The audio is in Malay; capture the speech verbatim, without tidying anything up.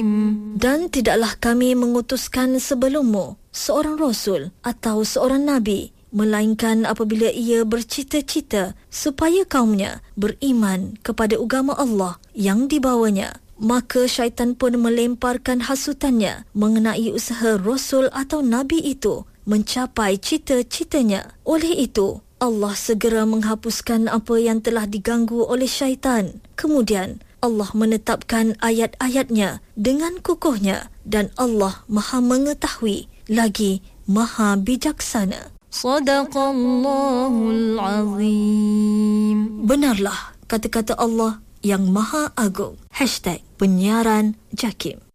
Dan tidaklah kami mengutuskan sebelummu seorang Rasul atau seorang Nabi, melainkan apabila ia bercita-cita supaya kaumnya beriman kepada agama Allah yang dibawanya. Maka syaitan pun melemparkan hasutannya mengenai usaha Rasul atau Nabi itu mencapai cita-citanya. Oleh itu, Allah segera menghapuskan apa yang telah diganggu oleh syaitan. Kemudian, Allah menetapkan ayat-ayatnya dengan kukuhnya dan Allah Maha mengetahui lagi Maha bijaksana. Sadaqallahul Azim. Benarlah kata-kata Allah yang Maha Agung. Hashtag Penyiaran Jakim.